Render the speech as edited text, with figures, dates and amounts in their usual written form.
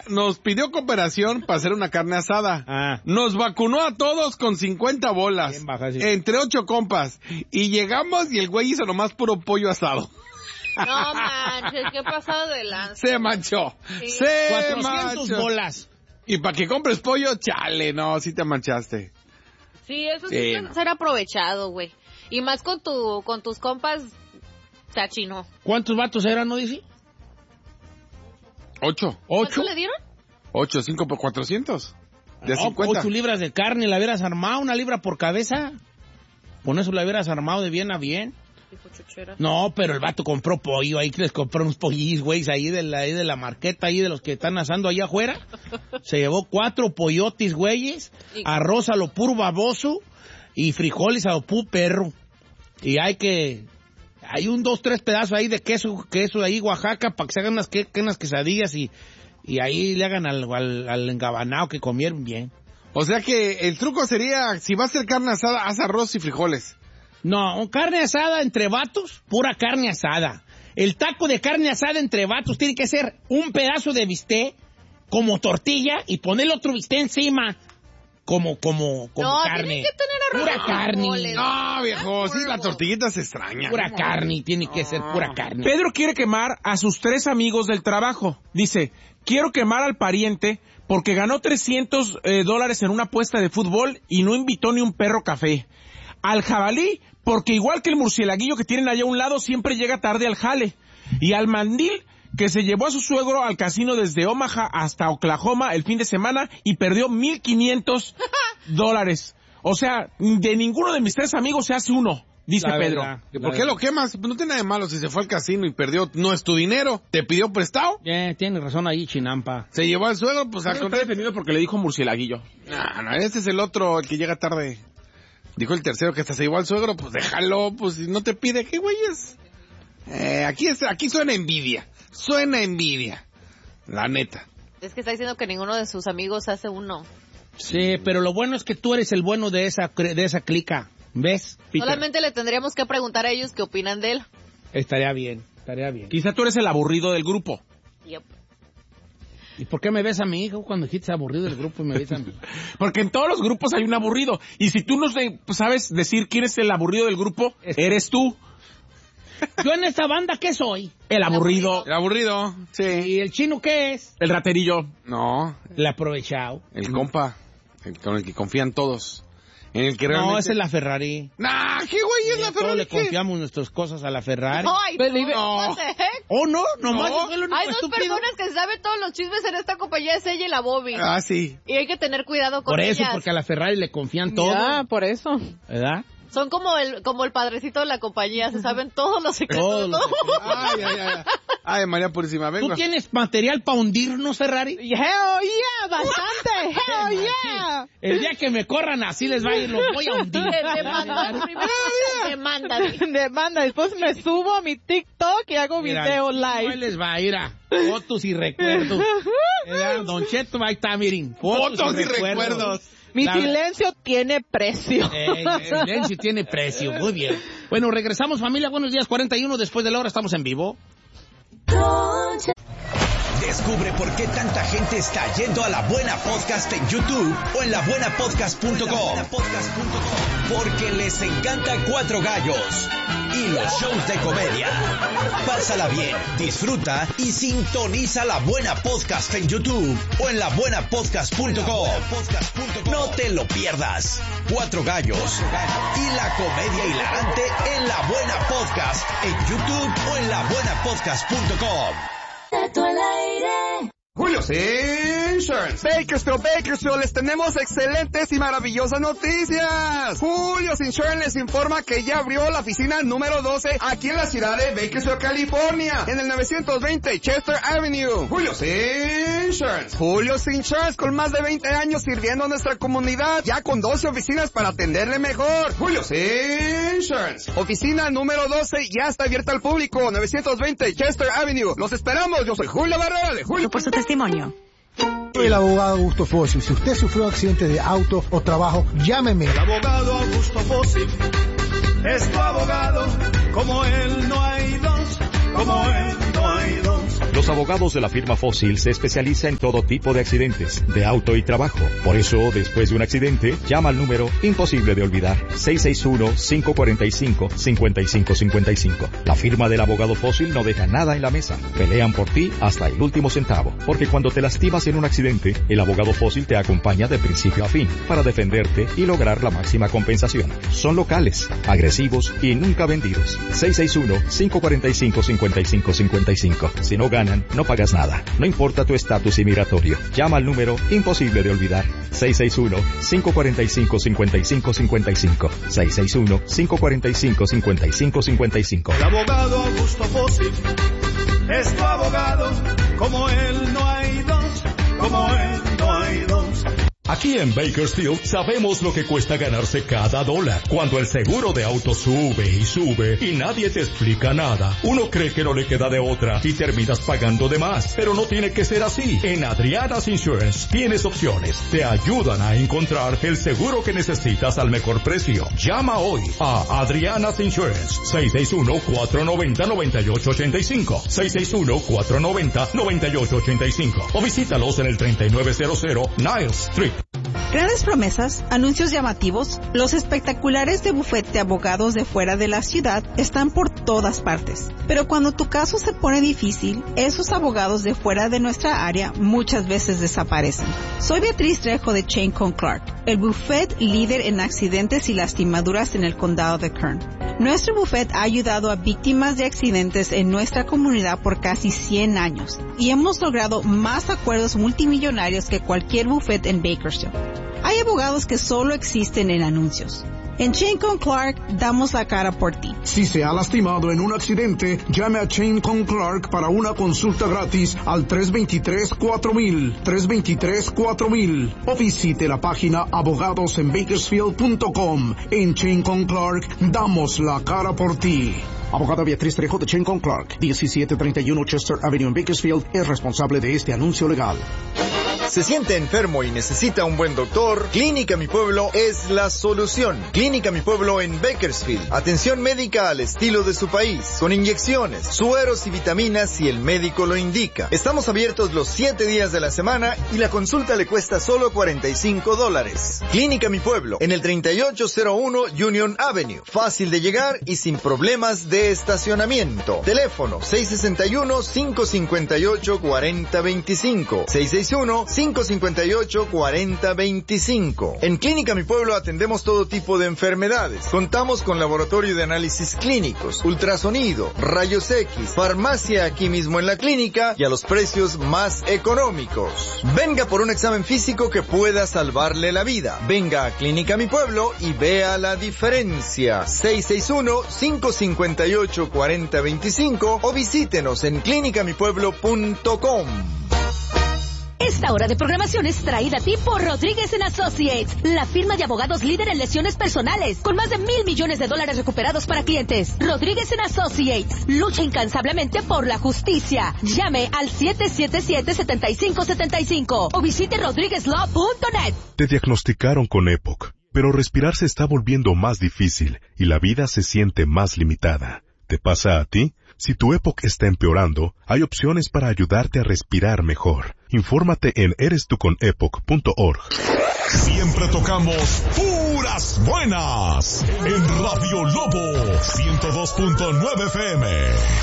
nos pidió cooperación para hacer una carne asada. Nos vacunó a todos con 50 bolas. Entre 8 compas. Y llegamos y el güey hizo nomás puro pollo asado. No manches, qué pasado de lanza. Se manchó. Sí. Se 400 manchó. bolas. Y para que compres pollo, chale, no, sí te manchaste. Sí, eso sí es ser aprovechado, güey. Y más con tus compas, se achinó. ¿Cuántos vatos eran, no dice? 8. ¿Cuánto le dieron? 8, 5 por 400. De 50. 8 libras de carne, la hubieras armado, 1 libra por cabeza. Con eso la hubieras armado de bien a bien. No, pero el vato compró pollo, ahí que les compró unos pollillos, güey, ahí de la marqueta, ahí de los que están asando allá afuera. Se llevó 4 pollotis, güeyes, arroz a lo puro baboso y frijoles a lo puro perro. Y hay 2, 3 pedazos ahí de queso ahí, Oaxaca, para que se hagan unas quesadillas y ahí le hagan al engabanado que comieron bien. O sea que el truco sería, si va a hacer carne asada, haz arroz y frijoles. No, carne asada entre vatos, pura carne asada. El taco de carne asada entre vatos tiene que ser un pedazo de bistec como tortilla y ponerle otro bistec encima como no, carne. Tiene que tener arroz. Pura carne. No, viejo, sí, la tortillita se extraña. Pura carne, tiene que ser pura carne. Pedro quiere quemar a sus 3 amigos del trabajo. Dice, quiero quemar al pariente porque ganó $300 en una apuesta de fútbol y no invitó ni un perro café. Al jabalí, porque igual que el murcielaguillo que tienen allá a un lado, siempre llega tarde al jale. Y al mandil, que se llevó a su suegro al casino desde Omaha hasta Oklahoma el fin de semana y perdió $1,500. O sea, de ninguno de mis 3 amigos se hace uno, dice Pedro. ¿Y por qué lo quemas? No tiene nada de malo si se fue al casino y perdió. No es tu dinero. ¿Te pidió prestado? Tiene razón ahí, Chinampa. Se llevó al suegro, pues... Está defendido porque le dijo murcielaguillo. No, este es el otro, el que llega tarde. Dijo el tercero que hasta se llevó al suegro, pues déjalo, pues si no te pide, ¿qué güeyes? Aquí suena envidia, la neta. Es que está diciendo que ninguno de sus amigos hace uno. Sí, pero lo bueno es que tú eres el bueno de esa clica, ¿ves? Peter? Solamente le tendríamos que preguntar a ellos qué opinan de él. Estaría bien. Quizá tú eres el aburrido del grupo. Yep. ¿Y por qué me ves a mi hijo cuando dijiste aburrido del grupo y me ves a mí? Porque en todos los grupos hay un aburrido. Y si tú no sabes decir quién es el aburrido del grupo, eres tú. Yo en esta banda, ¿qué soy? El aburrido. El aburrido, sí. ¿Y el chino qué es? El raterillo. No. El aprovechado. El compa, con el que confían todos. En el que realmente... No, esa es la Ferrari. Nah, ¿qué güey es la Ferrari? Todos le confiamos nuestras cosas a la Ferrari. Ay, no. ¿Oh, no? Nomás No. yo soy el único Hay 2 estúpido. personas que saben todos los chismes en esta compañía, es ella y la Bobby. Ah, sí. Y hay que tener cuidado con Por eso, ellas. porque a la Ferrari le confían todo. Ya, por eso. ¿Verdad? Son como el padrecito de la compañía, se saben todos los secretos. Todos los Ay, María Purísima, vengo. ¿Tú tienes material para hundirnos, Ferrari? Hell yeah, bastante. Hell yeah. El día que me corran así les va a ir, los voy a hundir. Demanda, primero demanda. Demanda, después me subo a mi TikTok y hago video Ahí live. les va a ir a fotos y recuerdos. Don Cheto, ahí está, miren. Fotos y recuerdos. Mi silencio tiene precio. El silencio tiene precio, muy bien. Bueno, regresamos, familia. Buenos días, 41. Después de la hora estamos en vivo. Descubre por qué tanta gente está yendo a La Buena Podcast en YouTube o en labuenapodcast.com. Porque les encanta Cuatro Gallos y los shows de comedia. Pásala bien, disfruta y sintoniza La Buena Podcast en YouTube o en labuenapodcast.com. No te lo pierdas. Cuatro Gallos y la comedia hilarante en La Buena Podcast en YouTube o en labuenapodcast.com. Julio's Insurance. Bakersfield, les tenemos excelentes y maravillosas noticias. Julio's Insurance les informa que ya abrió la oficina número 12 aquí en la ciudad de Bakersfield, California, en el 920 Chester Avenue. Julio's Insurance. Julio's Insurance, con más de 20 años sirviendo a nuestra comunidad, ya con 12 oficinas para atenderle mejor. Julio's Insurance. Oficina número 12 ya está abierta al público, 920 Chester Avenue. Los esperamos. Yo soy Julio Barrera de Julio. Por su testimonio. Soy el abogado Augusto Fossi. Si usted sufrió accidente de auto o trabajo, llámeme. El abogado Augusto Fossi es tu abogado. Como él no hay dos, como él no no hay dos. Los abogados de la firma Fósil se especializan en todo tipo de accidentes, de auto y trabajo. Por eso, después de un accidente, llama al número imposible de olvidar, 661-545-5555. La firma del abogado Fósil no deja nada en la mesa. Pelean por ti hasta el último centavo. Porque cuando te lastimas en un accidente, el abogado Fósil te acompaña de principio a fin para defenderte y lograr la máxima compensación. Son locales, agresivos y nunca vendidos. 661-545-5555. Si no ganan, no pagas nada. No importa tu estatus inmigratorio. Llama al número imposible de olvidar. 661-545-5555. 661-545-5555. El abogado Augusto Fósil es tu abogado. Como él no hay dos. Como él no hay dos. Aquí en Bakersfield sabemos lo que cuesta ganarse cada dólar. Cuando el seguro de auto sube y sube y nadie te explica nada, uno cree que no le queda de otra y terminas pagando de más. Pero no tiene que ser así. En Adriana's Insurance tienes opciones. Te ayudan a encontrar el seguro que necesitas al mejor precio. Llama hoy a Adriana's Insurance. 661-490-9885. 661-490-9885. O visítalos en el 3900 Niles Street. Grandes promesas, anuncios llamativos, los espectaculares de bufete de abogados de fuera de la ciudad están por todas partes. Pero cuando tu caso se pone difícil, esos abogados de fuera de nuestra área muchas veces desaparecen. Soy Beatriz Trejo de Chain Con Clark, el bufete líder en accidentes y lastimaduras en el condado de Kern. Nuestro bufete ha ayudado a víctimas de accidentes en nuestra comunidad por casi 100 años y hemos logrado más acuerdos multimillonarios que cualquier bufete en Bakersfield. Hay abogados que solo existen en anuncios. En Chain Con Clark damos la cara por ti. Si se ha lastimado en un accidente, llame a Chain Con Clark para una consulta gratis al 323-4000, 323-4000, o visite la página abogadosenbakersfield.com. En Chain Con Clark damos la cara por ti. Abogada Beatriz Trejo de Chain Con Clark, 1731 Chester Avenue en Bakersfield, es responsable de este anuncio legal. ¿Se siente enfermo y necesita un buen doctor? Clínica Mi Pueblo es la solución. Clínica Mi Pueblo en Bakersfield. Atención médica al estilo de su país, con inyecciones, sueros y vitaminas si el médico lo indica. Estamos abiertos los 7 días de la semana y la consulta le cuesta solo $45. Clínica Mi Pueblo, en el 3801 Union Avenue. Fácil de llegar y sin problemas de estacionamiento. Teléfono 661-558-4025. 661-558-4025. En Clínica Mi Pueblo atendemos todo tipo de enfermedades. Contamos con laboratorio de análisis clínicos, ultrasonido, rayos X, farmacia aquí mismo en la clínica y a los precios más económicos. Venga por un examen físico que pueda salvarle la vida. Venga a Clínica Mi Pueblo y vea la diferencia. 661-558-4025 o visítenos en clinicamipueblo.com. Esta hora de programación es traída a ti por Rodríguez & Associates, la firma de abogados líder en lesiones personales, con más de $1,000 millones recuperados para clientes. Rodríguez & Associates lucha incansablemente por la justicia. Llame al 777-7575 o visite rodriguezlaw.net. Te diagnosticaron con EPOC, pero respirar se está volviendo más difícil y la vida se siente más limitada. ¿Te pasa a ti? Si tu EPOC está empeorando, hay opciones para ayudarte a respirar mejor. Infórmate en erestuconepoc.org. Siempre tocamos puras buenas en Radio Lobo 102.9 FM.